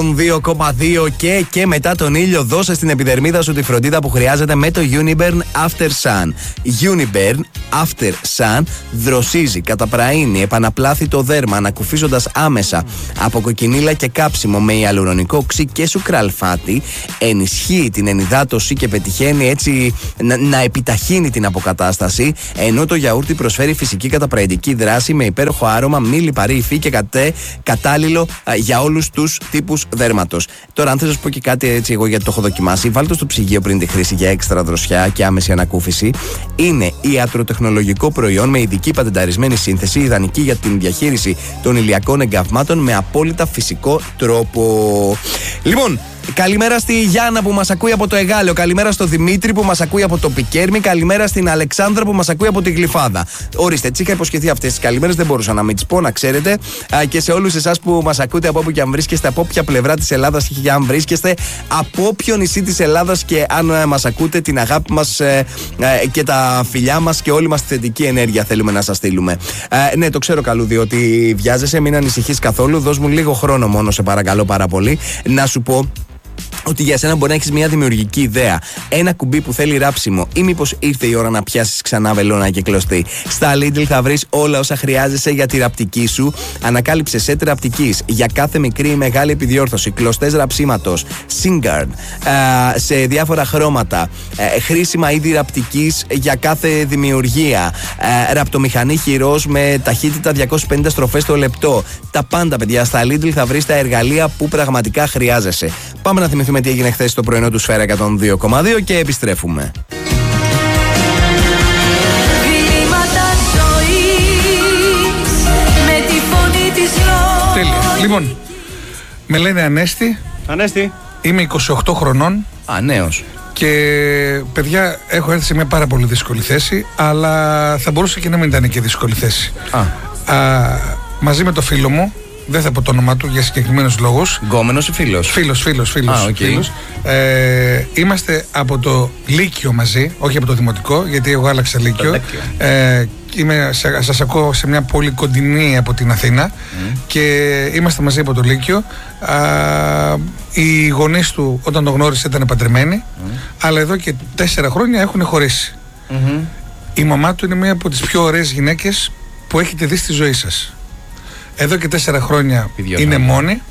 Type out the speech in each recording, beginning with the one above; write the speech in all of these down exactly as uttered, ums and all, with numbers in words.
δύο κόμμα δύο και, και μετά τον ήλιο δώσε στην επιδερμίδα σου τη φροντίδα που χρειάζεται με το Uniburn After Sun. Uniburn After Sun δροσίζει, καταπραίνει, επαναπλάθει το δέρμα ανακουφίζοντας άμεσα από κοκκινίλα και κάψιμο με ιαλουρονικό οξύ και σουκραλφάτι, ενισχύει την ενυδάτωση και πετυχαίνει έτσι να, να επιταχύνει την αποκατάσταση, ενώ το γιαούρτι προσφέρει φυσική καταπραϊντική δράση με υπέροχο άρωμα, μη λιπαρή υφή και κατέ, κατάλληλο α, για όλους τους τύπους δέρματος. Τώρα, αν θέλω να σου πω και κάτι έτσι, εγώ γιατί το έχω δοκιμάσει, βάλτε στο ψυγείο πριν τη χρήση για έξτρα δροσιά και άμεση ανακούφιση. Είναι ιατροτεχνολογικό προϊόν με ειδική πατενταρισμένη σύνθεση, ιδανική για την διαχείριση των ηλιακών εγκαυμάτων με απόλυτα φυσικό τρόπο. Λοιπόν, καλημέρα στη Γιάννα που μας ακούει από το Εγάλεο. Καλημέρα στο Δημήτρη που μας ακούει από το Πικέρμι. Καλημέρα στην Αλεξάνδρα που μας ακούει από τη Γλυφάδα. Ορίστε, έτσι είχα υποσχεθεί αυτές τις καλημέρες, δεν μπορούσα να μην τις πω, να ξέρετε. Α, και σε όλους εσάς που μας ακούτε από όπου και αν βρίσκεστε, από όποια πλευρά της Ελλάδας και αν βρίσκεστε, από όποιο νησί της Ελλάδας και αν ε, μας ακούτε, την αγάπη μας ε, ε, και τα φιλιά μας και όλη μας τη θετική ενέργεια θέλουμε να σας στείλουμε. Ε, ναι, το ξέρω, Καλούδη, ότι βιάζεσαι, μην ανησυχείς καθόλου. Δώσ' μου λίγο χρόνο μόνο, σε παρακαλώ πάρα πολύ, να σου πω ότι για σένα μπορεί να έχεις μια δημιουργική ιδέα, ένα κουμπί που θέλει ράψιμο, ή μήπως ήρθε η ώρα να πιάσεις ξανά βελόνα και κλωστή. Στα Lidl θα βρεις όλα όσα χρειάζεσαι για τη ραπτική σου. Ανακάλυψε σετ ραπτικής για κάθε μικρή ή μεγάλη επιδιόρθωση, κλωστές ραψίματος, Singard σε διάφορα χρώματα, χρήσιμα είδη ραπτικής για κάθε δημιουργία, ραπτομηχανή χειρός με ταχύτητα διακόσιες πενήντα στροφές το λεπτό. Τα πάντα, παιδιά, στα Lidl θα βρεις τα εργαλεία που πραγματικά χρειάζεσαι. Πάμε να θυμηθούμε τι έγινε χθες στο πρωινό του Σφαίρα εκατόν δύο κόμμα δύο και επιστρέφουμε. Τέλεια. Λοιπόν, με λένε Ανέστη. Ανέστη. Είμαι είκοσι οκτώ χρονών. Α, νέος. Και παιδιά, έχω έρθει σε μια πάρα πολύ δύσκολη θέση, αλλά θα μπορούσε και να μην ήταν και δύσκολη θέση. Α. Α, μαζί με το φίλο μου, δεν θα πω το όνομά του για συγκεκριμένους λόγους. Γκόμενος ή φίλος? Φίλος, φίλος, φίλος. Α, okay. φίλος. Ε, είμαστε από το Λύκειο μαζί, όχι από το Δημοτικό, γιατί εγώ άλλαξα Λύκειο. Ε, είμαι, σας ακούω σε μια πόλη κοντινή από την Αθήνα mm. και είμαστε μαζί από το Λύκειο. Α, οι γονείς του όταν τον γνώρισε ήταν παντρεμένοι, mm. αλλά εδώ και τέσσερα χρόνια έχουν χωρίσει. Mm-hmm. Η μαμά του είναι μια από τις πιο ωραίες γυναίκες που έχετε δει στη ζωή σας. Εδώ και τέσσερα χρόνια Ιδιώς είναι μόνη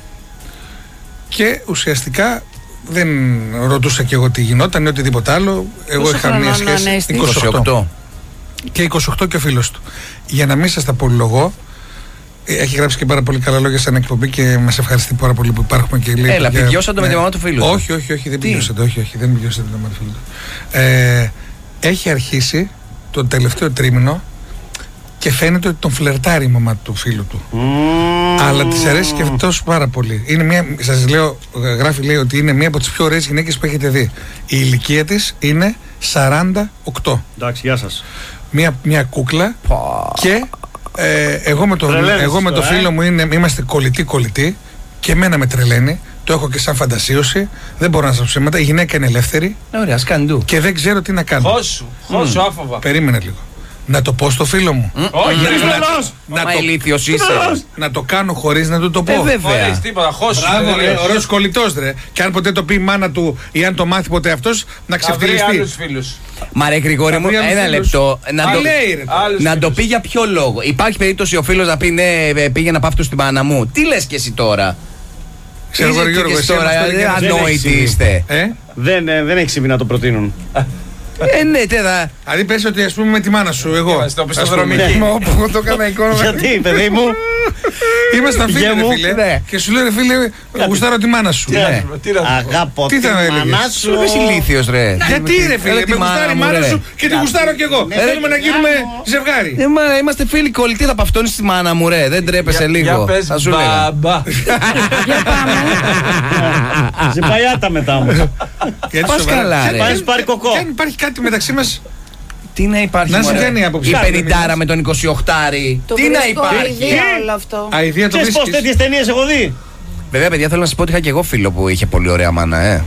και ουσιαστικά δεν ρωτούσα και εγώ τι γινόταν ή οτιδήποτε άλλο. Εγώ Πόσο είχα μια σχέση είκοσι οκτώ και είκοσι οκτώ και ο φίλος του. Για να μην σας τα πολυλογώ, έχει γράψει και πάρα πολύ καλά λόγια σαν εκπομπή και μας ευχαριστεί πάρα πολύ που υπάρχουμε και λέει. Έλα, πηγιώσατε ναι. με τη μαμά του φίλου. Όχι, όχι, όχι, δεν πηγιώσατε, όχι, όχι, δεν πηγιώσατε με τη μαμά του φίλου. Ε, έχει αρχίσει το τελευταίο τρίμηνο και φαίνεται ότι τον φλερτάρει η μαμά του φίλου του. Mm. Αλλά της αρέσει και αυτός πάρα πολύ. Είναι μια, σας λέω, γράφει, λέει ότι είναι μια από τις πιο ωραίες γυναίκες που έχετε δει. Η ηλικία της είναι σαράντα οκτώ. Εντάξει, γεια σας. Μια, μια κούκλα. Oh. Και ε, εγώ με, το, εγώ με το φίλο ε? μου είναι, είμαστε κολλητοί κολλητοί και εμένα με τρελαίνει. Το έχω και σαν φαντασίωση. Δεν μπορώ να σας πω ψέματα. Η γυναίκα είναι ελεύθερη. Ωραία, σκαντού. Και δεν ξέρω τι να κάνω. Χώσου, χώσου mm. άφοβα. Περίμενε λίγο. Να το πω στο φίλο μου. Όχι, δεν είναι τρελός. Να το ηλίθιος είσαι. Να το κάνω χωρίς να του το πω. Ε, βέβαια. Χωρίς τίποτα, χώσου. Μπράβο, ρε, ωραίος κολλητός, ρε. Και αν ποτέ το πει η μάνα του ή αν το μάθει ποτέ αυτός, να ξεφτυλιστεί. Μα ρε Γρηγόρη μου, ένα λεπτό. Να, το, λέει, ρε, να το πει για ποιο λόγο. Υπάρχει περίπτωση ο φίλος να πει ναι, πήγαινα πάφτω στη μάνα μου. Τι λες και εσύ τώρα? Ξέρω εγώ, Γιώργο, εσύ τώρα ανόητοι είστε. Δεν έχει συμβεί να το προτείνουν. Ε, ναι, τέτα. Δηλαδή πες ότι ας πούμε με τη μάνα σου, εγώ. Στο πιστοδρομική. Μα όπου το έκανα εικόνα. Γιατί, παιδί μου. Ήμασταν φίλοι, ρε φίλε. Και σου λέω, ρε φίλε, γουστάρω τη μάνα σου. Αγάπω τη μάνα σου. Είσαι ηλίθιος, ρε. Γιατί, ρε φίλε, με γουστάρει η μάνα σου και τη γουστάρω κι εγώ. Θέλουμε να γίνουμε ζευγάρι. Είμαστε φίλοι κολλητοί, θα παυτώνεις τη μάνα μου, ρε. Δεν τρέπεσαι λίγο. Θα σου λέγα. Για πάμε. Ζυπαϊάτα μετά όμως. Πας καλά, ρε. Πας πάρει κοκό. Δεν υπάρχει κάτι μεταξύ μας. Τι να υπάρχει, να συμβαίνει η άποψη. Η πενηντάρα με τον εικοσιοχτάρι. Το τι να υπάρχει. Όλο αυτό. Αηδία το βρίσκεις. Ξέρεις πως τέτοιες ταινίες έχω δει. Βέβαια, παιδιά, θέλω να σας πω ότι είχα και εγώ φίλο που είχε πολύ ωραία μάνα, ε.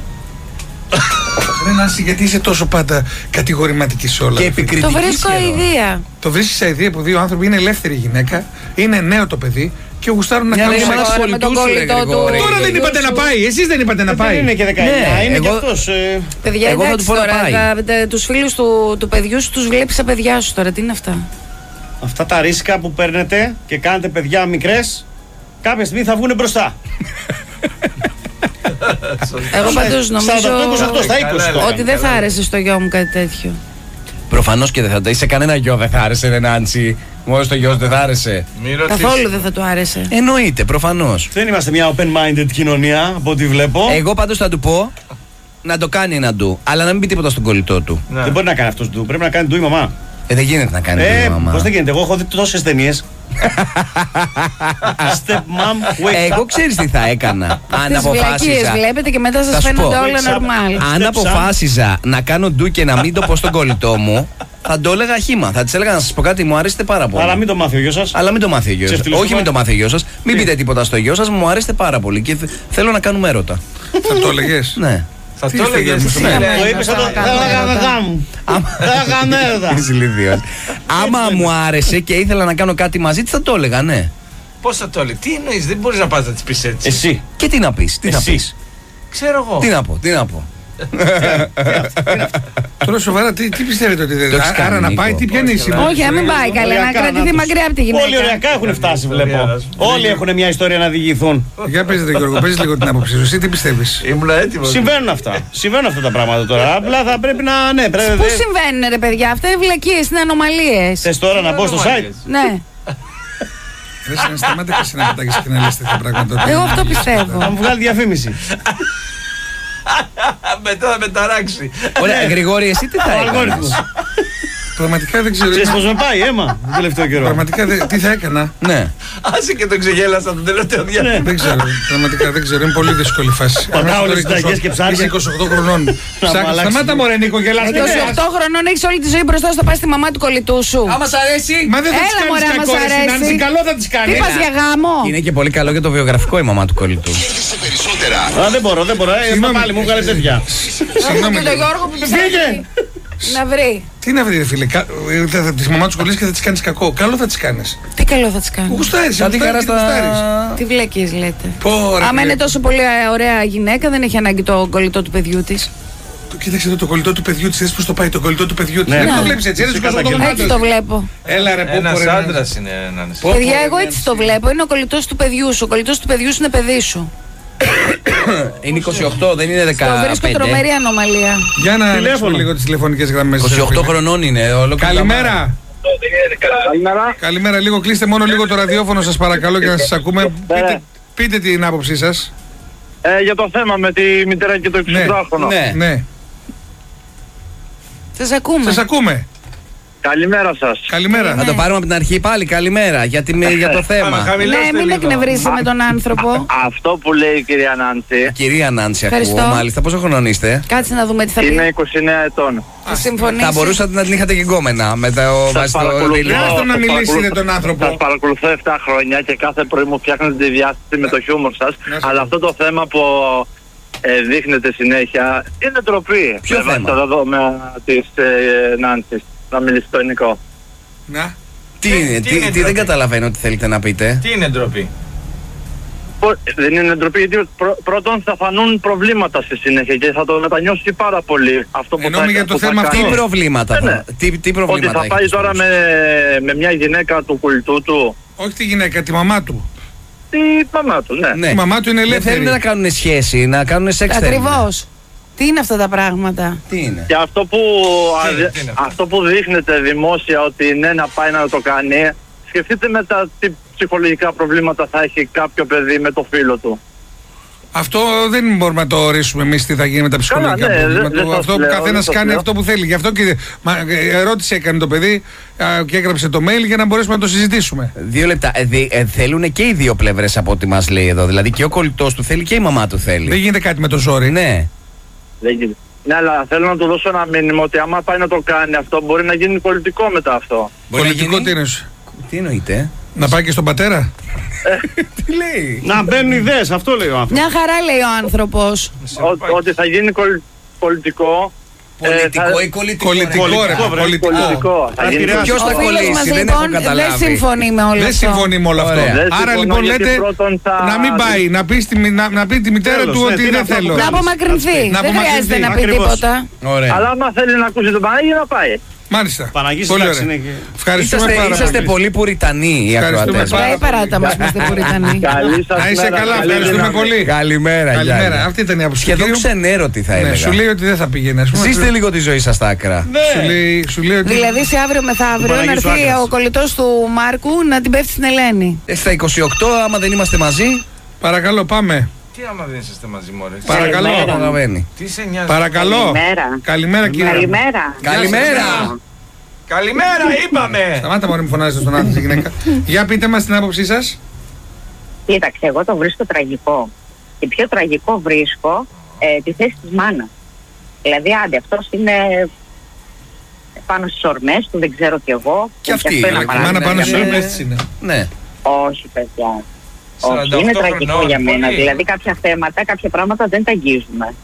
Ρε Νάση, γιατί είσαι τόσο πάντα κατηγορηματική σε όλα. Και επικριτική. Το βρίσκω αηδία. Το βρίσκεις αηδία που δύο άνθρωποι είναι ελεύθερη γυναίκα, είναι νέο το παιδί και γουστάρουν να Μια κάνουν. λέει, Τώρα με τον κολλητό του. Τώρα δεν είπατε να πάει, εσείς δεν είπατε να Δεν πάει. είναι και δεκαεννιά, Ναι, είναι εγώ- και αυτός. ε, Παιδιά, Εγώ θα εντάξει του πω να τώρα. πάει. τα- τα- Τους φίλους του, του παιδιού σου τους βλέπεις σαν παιδιά σου τώρα. Τι είναι αυτά. Αυτά τα ρίσκα που παίρνετε και κάνετε παιδιά μικρές, κάποια στιγμή θα βγουν μπροστά. Εγώ πάντως νομίζω σαράντα οκτώ είκοσι οκτώ στα είκοσι τώρα. ότι δεν θα άρεσε στο γιο μου κάτι τέτοιο. Προφανώς και δεν θα το. Είσαι κανένα γιο δεν θα άρεσε, ρε Νάντσι. Μόνο το γιο δεν θα άρεσε. Μην ρωτήσεις. Καθόλου δεν θα του άρεσε. Εννοείται, προφανώς. Δεν είμαστε μια open-minded κοινωνία από ό,τι βλέπω. Εγώ πάντως θα του πω να το κάνει ένα ντου, αλλά να μην πει τίποτα στον κολλητό του. Ναι. Δεν μπορεί να κάνει αυτός του. Πρέπει να κάνει του η μαμά. Ε, δεν γίνεται να κάνει Ε, ντου, μαμά. πώς δεν γίνεται. Εγώ έχω δει τόσες ταινίες. Step mom, wake Εγώ up. ξέρεις τι θα έκανα. Αν Τις βλακίες αποφάσιζα. βλέπετε και μετά Θα σας σου πω. φαίνονται όλα Wakes up. normal. Αν Step αποφάσιζα να κάνω ντου και να μην το πω στον κολλητό μου, θα το έλεγα χήμα. Θα τη έλεγα να σα πω κάτι, μου αρέσετε πάρα πολύ. Αλλά μην το μάθει ο γιος σας. Αλλά μην το μάθει ο γιο σα. Ξεφτυλιστικό. Όχι, μην το μάθει ο γιο σα. Μην Τι? πείτε τίποτα στο γιο σα, μου αρέσετε πάρα πολύ και θε- θέλω να κάνουμε έρωτα. Θα το έλεγες. Ναι. Θα Τι το έλεγες. έφυγε, εσύ, ναι. ρε. Το είπε σαν το. θα Θα κάνω έκανα έρωτα. γάμου. Θα έκανα έρωτα. Είσαι ηλίθιος. Άμα μου άρεσε και ήθελα να κάνω κάτι μαζί τη, θα το έλεγα, ναι. Πώς θα το έλεγες, τι εννοείς, δεν μπορείς να πας να της πεις έτσι. Εσύ. Και τι να πει, τι να Εσύ. πει. Ξέρω εγώ. Τι να πω, τι να πω. Τώρα σοβαρά, τι, τι πιστεύετε ότι δεν Το έχεις Άρα κάνει, να Νίκο. πάει, τι πιάνει η Όχι, σημασία. Όχι, να μην πάει καλά, να Οριακά, κρατηθεί τους- μακριά από τη Όλοι γυναίκα. ωριακά έχουν φτάσει, βλέπω. Ιστορία, Όλοι έχουν μια ιστορία να διηγηθούν. Για παίζετε Γιώργο, παίζεις λίγο την άποψή σου. Εσύ τι πιστεύεις. Ήμουν έτοιμος. Συμβαίνουν αυτά. Συμβαίνουν αυτά τα πράγματα τώρα. Απλά θα πρέπει να. Ναι, πρέπει Πού συμβαίνουν ρε παιδιά, αυτά είναι βλακίες, είναι ανομαλίες. Θε τώρα να μπω στο site. Ναι, Δεν σε σταμάτε και εσύ να πετάγεις και να λες τέτοια πράγματα. εγώ αυτό Θα πιστεύω. μου βγάλει διαφήμιση. Μετά θα με ταράξει. Ωραία, Γρηγόρη, εσύ τι θα Ο έκανες. αλγόριθμος. Πραγματικά δεν ξέρω. Ξέρεις πώς με πάει, αίμα, τον τελευταίο καιρό. Πραγματικά δεν- τι θα έκανα. Ναι. Άσε και τον ξεγέλασα τον τελευταίο διάστημα. Δεν ξέρω. Πραγματικά δεν ξέρω. Είναι πολύ δύσκολη φάση. Πατάω Αμέσως όλες τώρα τις είκοσι οκτώ ταγιές και ψάρια. Είσαι είκοσι οκτώ χρονών. Ψάχνεις. αλλάξει. Σταμάτα μωρέ Νίκο, γελάς. είκοσι οκτώ χρονών έχεις όλη τη ζωή μπροστά σου, θα πας στη μαμά του κολλητού σου. Άμα σ' αρέσει. Μα δεν θα της Έλα, κάνεις μωρέ, άμα κακό, σ' ρε αρέσει. Συνάνση, καλό θα της Τι κάνεις. πας για γάμο. Είναι και πολύ καλό για το βιογραφικό η μαμά του κολλητού. Κέρδισε περισσότερα. Α, δεν μπορώ, δεν μπορώ. Ε, Συγγνώμη. πάλι μου βγάλε τέτοια. Συγγνώμη. Και το Γιώργο που Φύγε! ψάχνει να βρει. Τι είναι αυτή, ρε φίλε. κα- ε, Θα θα της μαμά του κολλήσεις και θα της κάνεις κακό. Καλό θα της κάνεις. Τι καλό θα της κάνει. Γουστάρεις, Κάτι χαρά γουστάρεις, γουστάρεις. στα. Τι βλακίες λέτε. Πω, ρε Άμα φίλε. είναι τόσο πολύ ωραία γυναίκα, δεν έχει ανάγκη το κολλητό του παιδιού της. Το- Κοίταξε εδώ το κολλητό του παιδιού της. Θες πώς το πάει το κολλητό του παιδιού της. Ναι. Δεν το Ναι. βλέπεις έτσι. Σε Έτσι πώς το καταγγελ- βλέπεις. Έτσι το βλέπω. Έλα ρε, πω, πω, Ένας ρε, άντρας είναι ένας. Πω, Παιδιά, πω, εγώ ρε, έτσι το βλέπω. Είναι ο κολλητός του παιδιού σου. Ο κολλητός του παιδιού σου είναι παιδί σου. Είναι είκοσι οκτώ, δεν είναι Το βρίσκω δεκαπέντε. τρομερή ανομαλία. Για να ανοίξουμε Τηλέφωνο. λίγο τις τηλεφωνικές γραμμές. είκοσι οκτώ φίλε. χρονών είναι. ολόκληρο Καλημέρα. Καλημέρα. Καλημέρα. Λίγο κλείστε μόνο λίγο το ραδιόφωνο σας παρακαλώ για να σας ακούμε. Πείτε, πείτε την άποψή σας. Ε, για το θέμα με τη μητέρα και το Ναι. εικοσιοκτάχρονο. Ναι. Ναι. Σας ακούμε. Σας ακούμε. Καλημέρα σας. Καλημέρα. Να το πάρουμε από την αρχή πάλι. Καλημέρα για, τη- για το θέμα. Ναι, μην εκνευρίζεσαι με τον άνθρωπο. Αυτό που λέει η κυρία Νάντσι Κυρία Νάντσι, ακούω. Ευχαριστώ. Μάλιστα, πόσο χρονών είστε. Κάτσε να δούμε τι θα πει. είναι είκοσι εννέα ετών. Θα συμφωνήσει. Θα μπορούσατε να την είχατε και γκόμενα με το βάζει το παρακολουθώ. δίλημα. Άσε τον να Σας μιλήσει, παρακολουθώ- είναι τον άνθρωπο. Σας παρακολουθώ επτά χρόνια και κάθε πρωί μου φτιάχνετε τη διάσταση με το χιούμορ σας. Να σε Αλλά πω. αυτό το θέμα που ε, δείχνετε συνέχεια είναι ντροπή. Ποιο Με βάση θέμα? τα δεδομένα της ε, Νάντσης. Να μιλήσει στο ελληνικό. Να. Τι Τι- είναι, τι τι, είναι τι ντροπή? δεν καταλαβαίνω τι θέλετε να πείτε. Τι είναι ντροπή. Πο- Δεν είναι ντροπή γιατί πρω- πρώτον θα φανούν προβλήματα στη συνέχεια και θα το μετανιώσει πάρα πολύ αυτό που Εννοούμε θα, για το που θα θέμα κάνει. Τι αυτό. προβλήματα, Ναι, θα- ναι. τι, τι Ότι προβλήματα θα έχετε πάει στο τώρα σπίτι? με, με μια γυναίκα του κολλητού του. Όχι τη γυναίκα, τη μαμά του. Τη μαμά του, ναι. Ναι. Η μαμά του είναι Δεν ελεύθερη. θέλουν να κάνουν σχέση, να κάνουν σεξ. θέλουν. Ακριβώς. Τι είναι αυτά τα πράγματα. Τι είναι. Και αυτό που, Τι είναι, α, τι είναι αυτό? αυτό που δείχνετε δημόσια ότι ναι να πάει να το κάνει, σκεφτείτε μετά τι ψυχολογικά προβλήματα θα έχει κάποιο παιδί με το φίλο του. Αυτό δεν μπορούμε να το ορίσουμε εμεί τι θα γίνει με τα ψυχολογικά Καλά, ναι, προβλήματα. δεν- δεν σας Αυτό λέω, καθένα δεν σας κάνει λέω. αυτό που θέλει. Γι' αυτό και μα, ε, ερώτηση έκανε το παιδί α, και έγραψε το mail για να μπορέσουμε να το συζητήσουμε. Δύο λεπτά. Ε, δι- ε, θέλουν και οι δύο πλευρέ από ό,τι μα λέει εδώ. Δηλαδή και ο κολλητό του θέλει και η μαμά του θέλει. Δεν γίνεται κάτι με το ζόρι. Ναι. Δεν γίνεται. Ναι, αλλά θέλω να του δώσω ένα μήνυμα ότι άμα πάει να το κάνει αυτό, μπορεί να γίνει πολιτικό μετά αυτό. Μπορεί να Πολιτικό γίνει- τι είναι. σου? Τι εννοείται. Να πάει και στον πατέρα. Τι λέει. Να μπαίνουν ιδέες, αυτό λέει ο άνθρωπος. Μια χαρά λέει ο άνθρωπος. Ό- ότι θα γίνει κολ- πολιτικό Πολιτικό ή κολλητικό? Κολλητικό, ρε, Πολιτικό, βρε. πολιτικό. Πολιτικό. Θα γίνει Ποιος Ο θα φίλος κολλήσει, μας δεν λοιπόν έχω καταλάβει. δεν συμφωνεί με όλο Δεν αυτό. συμφωνεί με όλο αυτό. Ωραία. Δεν Άρα συμφωνώ, λοιπόν γιατί λέτε πρώτον θα- να μην πάει, να πει, στη, να, να πει τη μητέρα Τέλος, του ναι, ότι τι είναι δεν αυτό που θέλω. Να κάνεις. απομακρυνθεί. Να Δεν χρειάζεται απομακρυνθεί. να πει Ακριβώς. τίποτα. Ωραία. Αλλά άμα θέλει να ακούσει τον Παναγί να πάει. Μάλιστα. Παναγής, Πολύ εντάξει, ωραία. είναι και- Ευχαριστούμε Είσαστε, πάρα είσαστε πολύ. πολύ πουριτανοί οι Ευχαριστούμε ακροατές. πάρα Ωραία, πολύ. παράτα μας που είστε πουριτανοί. Καλή σας Να είσαι μέρα, καλά, καλή ευχαριστούμε δύναμη. πολύ. Καλημέρα, Καλημέρα. Γιάννη. Αυτή ήταν η άποψη. Σχεδόν του κύριου. ξενέρωτη θα Ναι, έλεγα. σου λέει ότι δεν θα πήγαινε. ας πούμε. Ζήστε λίγο τη ζωή σας στα άκρα. Σου λέει, σου λέει ότι. Δηλαδή σε αύριο μεθαύριο να Παναγίου έρθει Άκρας. ο κολλητός του Μάρκου να την πέφτει στην Ελένη. Ε, Στα είκοσι οκτώ, άμα δεν είμαστε μαζί, Παρακαλώ, πάμε. Τι άμα δεν είσαστε μαζί, μωρέ. Παρακαλώ. καταλαβαίνει. Τι σε νοιάζει. Παρακαλώ. Καλημέρα. Καλημέρα, κύριε. Καλημέρα. Καλημέρα! Καλημέρα, είπαμε! Σταμάτα, μωρέ, μου φωνάζετε στον άντρα τη γυναίκα. Για πείτε μας την άποψή σας. Κοίταξε, εγώ το βρίσκω τραγικό. Και πιο τραγικό βρίσκω ε, τη θέση της μάνας. Δηλαδή, άντε, αυτός είναι πάνω στις ορμές του, δεν ξέρω κι εγώ. Και αυτή, αυτό είναι η Η παράδειγμα. μάνα πάνω ναι, σε ναι. όλες έτσι είναι. Ναι. Όχι, παιδιά. Όχι, σαράντα είναι οκτώ τραγικό χρονών, για μένα. πολύ. Δηλαδή, κάποια θέματα, κάποια πράγματα δεν τα αγγίζουμε.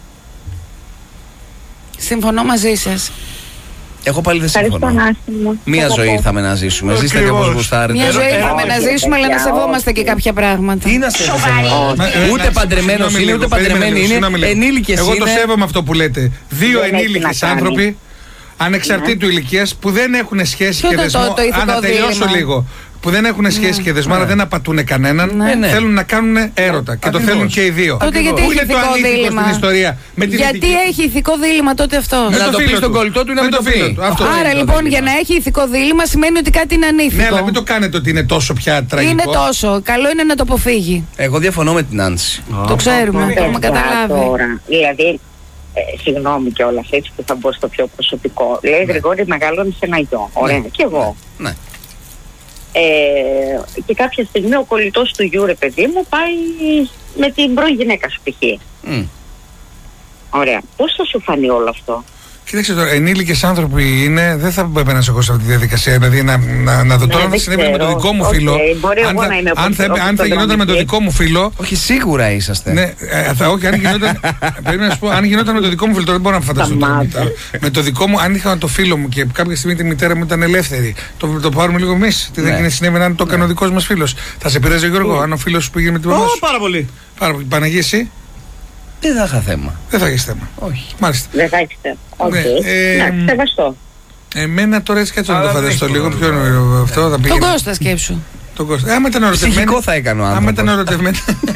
Συμφωνώ μαζί σας. Εγώ πάλι δεν Ευχαριστώ, συμφωνώ. Νάση μου. Μία Θα ζωή πω. ήρθαμε να ζήσουμε. Ζήστε και Ακριβώς. όπως γουστάρετε. Μια ζωή Ε, ήρθαμε να όχι, ζήσουμε, αλλά να παιδιά, σεβόμαστε και όχι. κάποια πράγματα. Τι να σε Μα, ε, Ούτε να- παντρεμένος συγγνώμη είναι, λίγο, ούτε περίμενε παντρεμένη λίγο, είναι. συγγνώμη λίγο. Ενήλικες Εγώ το είναι. σέβομαι αυτό που λέτε. Δύο Δεν έχει ενήλικες να κάνει. άνθρωποι ανεξαρτήτου ηλικίας που δεν έχουν σχέση Ποιο και το- δεσμό. το- το ηθικό Α, να τελειώσω δίλημμα. λίγο. Που δεν έχουν σχέση και δεσμό, αλλά δεν απατούν κανέναν. Ναι, ναι. Θέλουν να κάνουν έρωτα. Και το Ακριβώς. θέλουν και οι δύο. Τότε γιατί Πού έχει είναι το ηθικό ανήθικο δίλημμα? στην ιστορία με τη Γιατί δυτική- έχει ηθικό δίλημμα τότε αυτό. Με Να το πει φίλο στον του. κολλητό του ή να Με μην το φίλο πει. του. Αυτό. Αυτό. Άρα είναι το λοιπόν δίλημμα. για να έχει ηθικό δίλημμα σημαίνει ότι κάτι είναι ανήθικο. Ναι, αλλά μην το κάνετε ότι είναι τόσο πια τραγικό. Είναι τόσο. Καλό είναι να το αποφύγει. Εγώ διαφωνώ με την Άνση. Το ξέρουμε, το έχουμε Παιδιά, καταλάβει. Τώρα, δηλαδή, ε, συγγνώμη κιόλας, έτσι που θα μπω στο πιο προσωπικό. Λέει, Γρηγόρη, μεγαλώνει ένα γιο. Ωραία, Ναι. κι εγώ. Ναι. Ε, και κάποια στιγμή ο κολλητός του γιου, ρε παιδί μου, πάει με την πρώην γυναίκα σου π.χ. Μμ. Ωραία. Πώς θα σου φανεί όλο αυτό? Κοίταξε τώρα, ενήλικες άνθρωποι είναι, δεν θα έπαιρνα εγώ σε αυτή τη διαδικασία. Δηλαδή να, να, να δω Ναι, τώρα αν δεν συνέβαινε με το ξέρω. δικό μου Οκ, φίλο. μπορεί αν εγώ θα, να είμαι αν όπως- θα, όπως αν θα το γινόταν με το δρόμο δικό μου φίλο. Όχι, σίγουρα είσαστε. Ναι, ε, θα, όχι, αν γινόταν. Πρέπει να σου πω, αν γινόταν με το δικό μου φίλο, τώρα δεν μπορώ να φανταστώ. τώρα Σταμάτα. μετά. Με το δικό μου, αν είχα το φίλο μου και κάποια στιγμή τη μητέρα μου ήταν ελεύθερη, το, το πάρουμε λίγο εμεί. Τι δεν Ναι. γίνει, συνέβαινε αν το έκανε ο δικό μα φίλο. Θα σε πειράζει, Γιώργο, αν ο φίλο σου πήγε με τη μαμά Ω, σου. πάρα πολύ. Πάρα πολύ. Παναγία, εσύ Δεν θα είχα θέμα. δεν θα έχει θέμα. Όχι. Μάλιστα. Δεν θα έχετε. Οκ. Ναι, ε, Εντάξει, σεβαστό. Εμένα τώρα έτσι κάτσε να Αλλά το δεν φανταστώ έχει λίγο. Ποιο πρόβλημα. είναι αυτό, θα Τον πήγαινε. Κώστα σκέψου. Τον Κώστα. Ε, Άμα ήταν ερωτευμένη. Ψυχικό θα έκανε ο Άμα ήταν άνθρωπος. ερωτευμένη.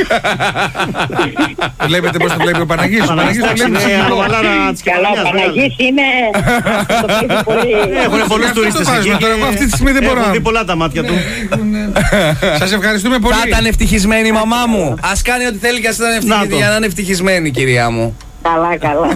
Βλέπετε πώς το βλέπει ο Παναγής. Ο Παναγής το Παναγής, βλέπει είναι ψυχικό. αρμαλάρα της Καλά, ο κοινωνίας, βέβαια. Παναγής είναι. το παίζει πολύ. Έχουν πολλούς Αυτό τουρίστες το βάζουμε εκεί. τώρα, εγώ αυτή τη στιγμή δεν μπορώ Έχουν να- δει πολλά τα μάτια του. Σας ευχαριστούμε πολύ. Θα ήταν ευτυχισμένη η μαμά μου. Α κάνει ό,τι θέλει και ας ήταν Να ευτυχισμένη το. για να είναι ευτυχισμένη, κυρία μου. Καλά, καλά.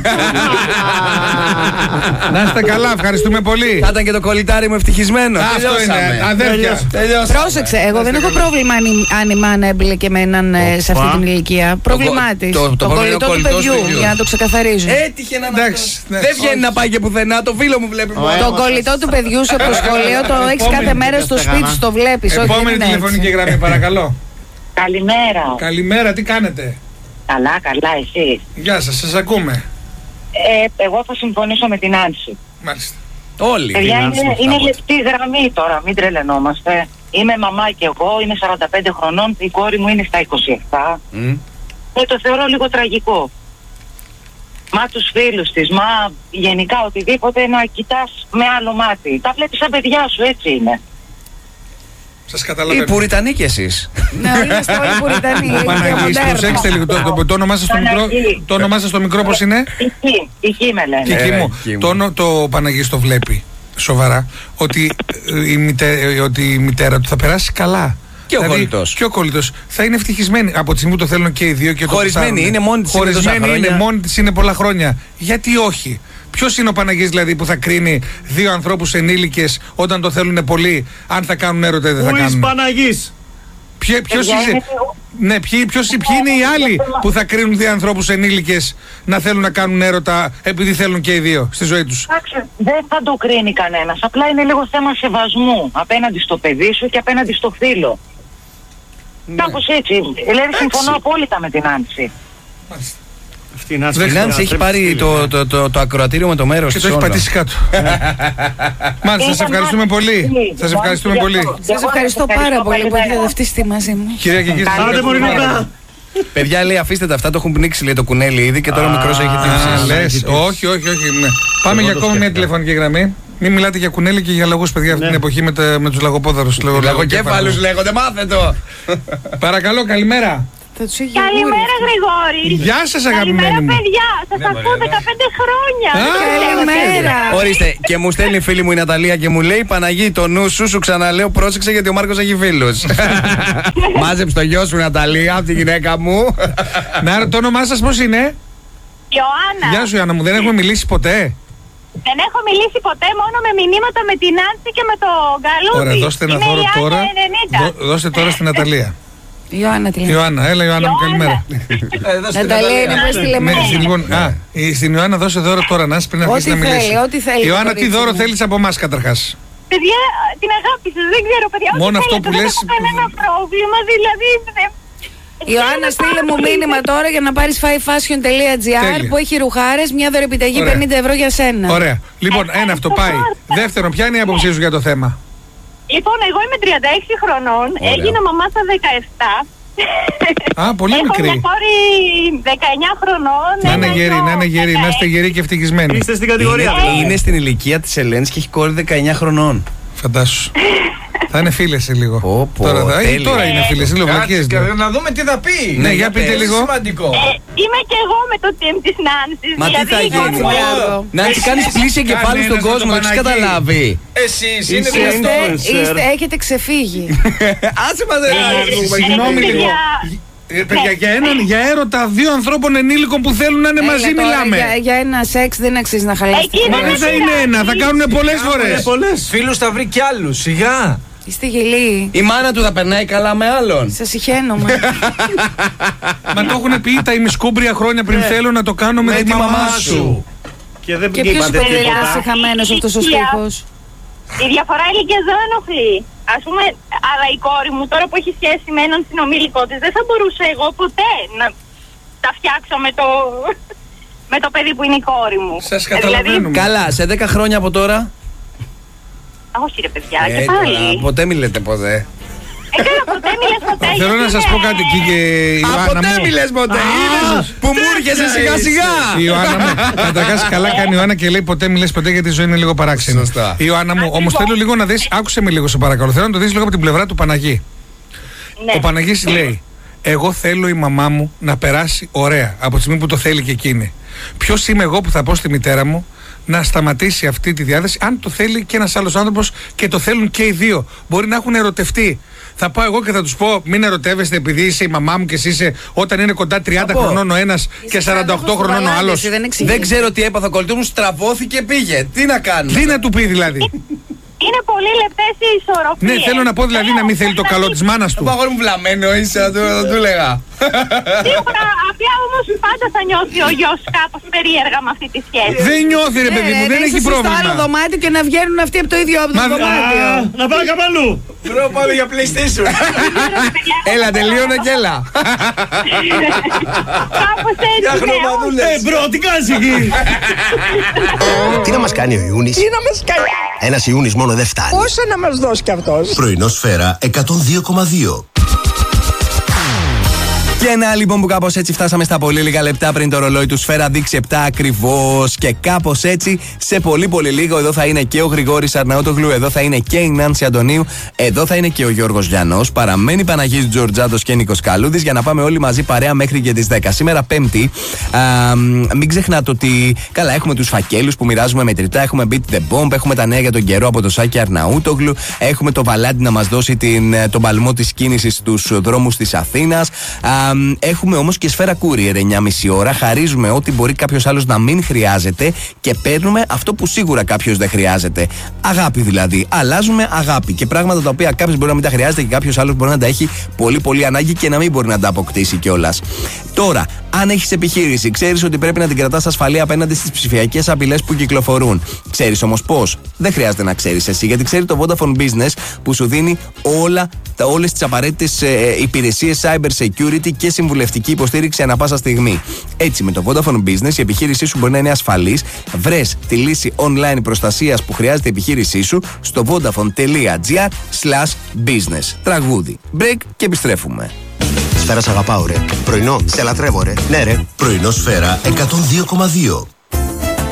Να είστε καλά, ευχαριστούμε πολύ. Θα ήταν και το κολλητάρι μου ευτυχισμένο. Αυτό είναι, αδέρφια. Τελειώσαμε. Πρόσεξε, εγώ δεν έχω πρόβλημα αν η- αν η μάνα έμπλεκε και με έναν ε, σε αυτή Οπα. την ηλικία. Πρόβλημά τη. το- το Το πρόβλημα είναι ο κολλητό του κολλητός παιδιού, του παιδιού. για να το ξεκαθαρίζω. Έτυχε να Εντάξει, αυτό. ναι. Δεν βγαίνει να πάει και πουθενά. Το φίλο μου βλέπει μόνο. Το κολλητό του παιδιού σου από το σχολείο το έχει Επόμενη κάθε μέρα στο στεγανά. σπίτι σου, το βλέπει. Όχι, Επόμενη δεν είναι τηλεφωνική έτσι. γραμμή, παρακαλώ. Καλημέρα. Καλημέρα, τι κάνετε. Καλά, καλά, εσείς. Γεια σας, σας ακούμε. Ε, εγώ θα συμφωνήσω με την Άνση. Μάλιστα. Όλοι. Παιδιά, την Άνση είναι, μας είναι τα λεπτή γραμμή τώρα, μην τρελαινόμαστε. Είμαι μαμά και εγώ, είμαι σαράντα πέντε χρονών, η κόρη μου είναι στα είκοσι επτά. Μμ. Και το θεωρώ λίγο τραγικό. Μα τους φίλους της, μα γενικά οτιδήποτε να κοιτάς με άλλο μάτι. Τα βλέπεις σαν παιδιά σου, έτσι είναι. Σας Οι καταλαβαίνω. Πουριτανοί κι εσείς. Ναι, είμαστε όλοι Πουριτανοί. Παναγής, προσέξτε λίγο. Το, το, το όνομά σας στο μικρό, Παναγή. το όνομά σας στο μικρό πώς είναι. Εκεί, εκεί με λένε. Κική Ε, μου, εκεί μου. το, όνο- το Παναγής το βλέπει σοβαρά ότι, ε, η μητέ- ε, ότι η μητέρα του θα περάσει καλά. Και ο κολλητός. Και ο κολλητός θα είναι ευτυχισμένη από τη στιγμή που το θέλουν και οι δύο και το Χωρισμένη ψάχνουν. είναι, μόνη της είναι τόσα Χωρισμένη είναι, χρόνια. μόνη της είναι πολλά χρόνια. Γιατί όχι. Ποιος είναι ο Παναγής δηλαδή που θα κρίνει δύο ανθρώπους ενήλικες όταν το θέλουν πολύ, αν θα κάνουν έρωτα ή δεν θα Ουίς κάνουν. Παναγής. Ποιο- ποιος Παιδιά, είσαι- είναι- Ναι, ποιοι, ποιος, ποιοι είναι οι άλλοι που θα κρίνουν δύο ανθρώπους ενήλικες να θέλουν να κάνουν έρωτα επειδή θέλουν και οι δύο στη ζωή τους. Εντάξει, δεν θα το κρίνει κανένας. Απλά είναι λίγο θέμα σεβασμού απέναντι στο παιδί σου και απέναντι στο φίλο. Ναι. Κάπως έτσι. Δηλαδή συμφωνώ απόλυτα με την Άνση. Μάλιστα. Η Νάνση έχει πάρει το, το, το, το ακροατήριο με το μέρος και της. το έχει πατήσει κάτω. Μάλιστα, σας ευχαριστούμε πολύ. Σας ευχαριστούμε πολύ. Σας ευχαριστώ πάρα πολύ που έχετε ταυτιστεί μαζί μου. Κυρία και κύριοι, παιδιά, λέει, αφήστε τα αυτά, το έχουν πνίξει, λέει, το κουνέλι ήδη και τώρα ο μικρός έχει Α, τύψει. λες, όχι, όχι, όχι. ναι. Πάμε για ακόμα μια τηλεφωνική γραμμή. Μην μιλάτε για κουνέλι και για λαγούς, παιδιά, αυτή την εποχή με, τα, με τους λαγοπόδαρους. Λαγοκέφαλους λέγονται, μάθε το. Παρακαλώ, καλημέρα. Καλημέρα, Γρηγόρη. Γεια σας, αγαπημένοι Καλημέρα, μου. παιδιά. Σας ακούω δεκαπέντε χρόνια. Καλημέρα. Ορίστε, και μου στέλνει φίλη μου η Ναταλία και μου λέει: Παναγί, το νου σου, σου ξαναλέω, πρόσεξε γιατί ο Μάρκος έχει φίλους. Μάζεψε το γιο σου, Ναταλία, από τη γυναίκα μου. Να, το όνομά σας πώς είναι? Ιωάννα. Γεια σου, Ιωάννα μου, δεν έχουμε μιλήσει ποτέ. Δεν έχω μιλήσει ποτέ, μόνο με μηνύματα με την Άνση και με το Γκαλούδι. Ωραία, δώστε ένα δώρο τώρα. Δώ- Δώστε τώρα στην Ναταλία. Ιωάννα τη λέμε. Ιωάννα, έλα Ιωάννα μου, καλημέρα. Ναταλία είναι πώς τη λέμε. Ναι, λοιπόν, α, η- στην Ιωάννα δώσε δώρο τώρα, να είσαι πριν Ό,τι αρχίσει να μιλήσει. θέλει, ό,τι θέλει. Ιωάννα, το τι κορίτσι δώρο μου. θέλεις από εμάς καταρχάς? Παιδιά, την αγάπη σας, δεν ξέρω, παιδιά. ό,τι Μόνο αυτό θέλετε, που δεν λες- έχω κανένα πρόβλημα, δηλαδή. δεν- Ιωάννα, στείλε μου μήνυμα τώρα για να πάρεις fivefashion.gr Τέλεια. που έχει ρουχάρες, μια δωρεπιταγή Ωραία. πενήντα ευρώ για σένα. Ωραία. Λοιπόν, ένα αυτό πάει. Δεύτερον, ποια είναι η άποψή σου για το θέμα? Λοιπόν, εγώ είμαι τριάντα έξι χρονών, έγινα μαμά στα δεκαεπτά. Α, πολύ Έχω μικρή. μια κόρη δεκαεννιά χρονών. Να είναι ένα γερή, γιο να είναι γερή, να είστε γεροί και ευτυχισμένοι. Είστε στην κατηγορία. Είναι, είναι στην ηλικία της Ελένης και έχει κόρη δεκαεννιά χρονών. Φαντάσου. Θα είναι φίλες σε λίγο. Πω, πω, Τώρα, θα- ή τέλεια. τώρα είναι φίλες, είναι λογικές. Κάτσε να δούμε τι θα πει. Ναι, για πείτε πες. λίγο. Σημαντικό. Ε, είμαι και εγώ με το team της Νάνσης. Μα τι δηλαδή, θα η κόρη γίνει? μου- Μπράβο. Να έτσι κάνεις πλήση εγκεφάλου στον Κανένας με κόσμο, το δεν έχεις Παναγί. καταλάβει. Εσείς είναι Είσαι δυνατόν. influencer. Είστε, είστε, έχετε ξεφύγει. Άσε μας δεν Συγγνώμη λίγο. Παιδιά, Ε, παιδιά, για, έναν, για έρωτα δύο ανθρώπων ενήλικων που θέλουν να είναι Έλα μαζί τώρα, μιλάμε. Για, για ένα σεξ δεν αξίζει να χαλάσει. Εκεί Μα δεν θα είναι ένα, θα κάνουν πολλές φορές. Πολλές. Φίλους θα βρει κι άλλους, σιγά. Είστε γελοί. Η μάνα του θα περνάει καλά με άλλον. Σας συχαίνομαι. Μα το έχουν πει τα ημισκούμπρια χρόνια πριν, θέλω να το κάνω με Με τη τη μαμά μαμά σου. σου. Και δεν Και ποιος είπατε παιδί τίποτα. ήταν χαμένος αυτός ο στίχος. η διαφορά ηλικίας δεν ενοχλεί. Ας πούμε, αλλά η κόρη μου τώρα που έχει σχέση με έναν συνομήλικο της, δεν θα μπορούσα εγώ ποτέ να τα φτιάξω με το, με το παιδί που είναι η κόρη μου. Σας Ε, καταλαβαίνουμε. Καλά, σε δέκα χρόνια από τώρα. όχι ρε παιδιά, Ε, και τώρα, πάλι. ποτέ μη λέτε ποτέ. Ε, καλά, ποτέ μιλες ποτέ. Θέλω γιατί να σας είναι- πω κάτι εκεί και η Α, Ιωάννα ποτέ μου. μη λες ποτέ. Είδες που μου έρχεσαι σιγά σιγά. Η Ιωάννα μου, καταρχάς καλά κάνει η Ιωάννα και λέει ποτέ μιλες ποτέ γιατί η ζωή είναι λίγο παράξενη. Σωστά. Η Ιωάννα μου, όμως θέλω λίγο να δεις, άκουσε με λίγο σε παρακαλώ, θέλω να το δεις λίγο από την πλευρά του Παναγί. Ναι. Ο Παναγής λέει, εγώ θέλω η μαμά μου να περάσει ωραία από τη στιγμή που το θέλει και εκείνη. Ποιος είμαι εγώ που θα πω στη μητέρα μου να σταματήσει αυτή τη διάθεση, αν το θέλει και ένας άλλος άνθρωπος και το θέλουν και οι δύο. Μπορεί να έχουν ερωτευτεί. Θα πάω εγώ και θα τους πω: μην ερωτεύεστε επειδή είσαι η μαμά μου και εσύ είσαι, όταν είναι κοντά τριάντα Θα πω. χρονών ο ένας και σαράντα οκτώ χρονών ο άλλος. Δεν εξηγεί. Δεν ξέρω τι έπαθα, κολλητού μου στραβώθηκε, πήγε. Τι να κάνουμε. Τι να του πει δηλαδή. Είναι πολύ λεπτές οι ισορροπίες. Ναι, θέλω να πω δηλαδή να μην θέλει το καλό της μάνας Το του. παγόρι μου βλαμμένο είσαι, θα του, θα του έλεγα. Σίγουρα, απλά όμως πάντα θα νιώθει ο γιος κάπως περίεργα με αυτή τη σχέση. Δεν νιώθει ρε παιδί μου, δεν έχει Στο άλλο πρόβλημα. δωμάτιο και να βγαίνουν αυτοί από το ίδιο από το Μα- δωμάτιο. Α, να πάμε κάπου αλλού. Μπρο, πάμε για PlayStation. Έλα, τελείωνε και έλα. Κάπως έτσι, Για ναι, χρωματούλες. Ε, μπρο, τι κάνεις εκεί. Τι να μας κάνει ο Ιούνις? Τι να μας κάνει, Ένας Ιούνις μόνο δεν φτάνει. πόσα να μας δώσει κι αυτός. Πρωινό σφαίρα εκατόν δύο κόμμα δύο. Και να λοιπόν που κάπως έτσι φτάσαμε στα πολύ λίγα λεπτά πριν το ρολόι του Σφαίρα δείξει επτά ακριβώς. Και κάπως έτσι σε πολύ πολύ λίγο εδώ θα είναι και ο Γρηγόρης Αρναούτογλου, εδώ θα είναι και η Νάνση Αντωνίου, εδώ θα είναι και ο Γιώργος Γιαννός. Παραμένει Παναγής Τζορτζάτος και Νίκος Καλούδης για να πάμε όλοι μαζί παρέα μέχρι και τις δέκα. Σήμερα Πέμπτη, α, μην ξεχνάτε ότι καλά έχουμε τους φακέλους που μοιράζουμε μετρητά, έχουμε Beat the Bomb, έχουμε τα νέα για τον καιρό από το Σάκη Αρναούτογλου, έχουμε το Βαλάντι να μας δώσει την, τον παλμό της κίνησης στους δρόμους της Αθήνας. Α, Έχουμε όμως και Σφαίρα Courier εννιά και μισή ώρα. Χαρίζουμε ό,τι μπορεί κάποιος άλλος να μην χρειάζεται και παίρνουμε αυτό που σίγουρα κάποιος δεν χρειάζεται. Αγάπη δηλαδή. Αλλάζουμε αγάπη και πράγματα τα οποία κάποιος μπορεί να μην τα χρειάζεται και κάποιος άλλος μπορεί να τα έχει πολύ πολύ ανάγκη και να μην μπορεί να τα αποκτήσει κιόλας. Τώρα, αν έχεις επιχείρηση, ξέρεις ότι πρέπει να την κρατάς ασφαλή απέναντι στις ψηφιακές απειλές που κυκλοφορούν. Ξέρεις όμως πώς? Δεν χρειάζεται να ξέρεις εσύ, γιατί ξέρει το Vodafone Business που σου δίνει όλα, όλες τις απαραίτητες ε, υπηρεσίες cyber security και συμβουλευτική υποστήριξη ανά πάσα στιγμή. Έτσι, με το Vodafone Business η επιχείρησή σου μπορεί να είναι ασφαλής. Βρες τη λύση online προστασίας που χρειάζεται η επιχείρησή σου στο vodafone.gr slash business. Τραγούδι, break και επιστρέφουμε. Σφαίρα σ' αγαπάω ρε. Πρωινό, σε λατρεύω ρε. Ναι ρε. Πρωινό Σφαίρα εκατόν δύο κόμμα δύο.